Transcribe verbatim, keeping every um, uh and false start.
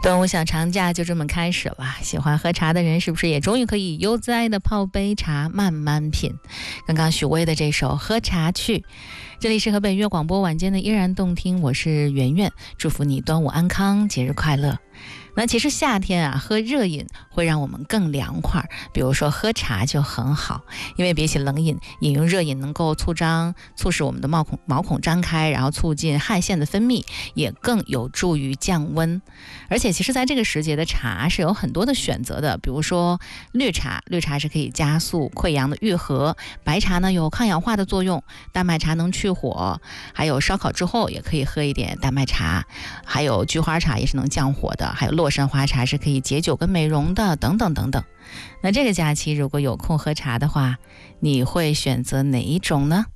端午小长假就这么开始了，喜欢喝茶的人是不是也终于可以悠哉的泡杯茶慢慢品？刚刚许巍的这首《喝茶去》，这里是河北粤广播晚间的依然动听，我是圆圆，祝福你端午安康，节日快乐。那其实夏天啊，喝热饮会让我们更凉快，比如说喝茶就很好，因为比起冷饮，饮用热饮能够促张促使我们的毛孔毛孔张开，然后促进汗腺的分泌，也更有助于降温。而且其实在这个时节的茶是有很多的选择的，比如说绿茶，绿茶是可以加速溃疡的愈合，白茶呢有抗氧化的作用，大麦茶能去火，还有烧烤之后也可以喝一点大麦茶，还有菊花茶也是能降火的，还有洛神花茶是可以解酒跟美容的，等等等等。那这个假期如果有空喝茶的话，你会选择哪一种呢？